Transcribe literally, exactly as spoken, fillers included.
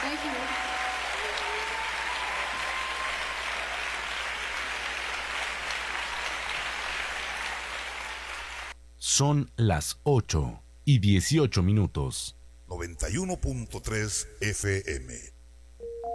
Thank you. Son las ocho y dieciocho minutos. noventa y uno punto tres F M.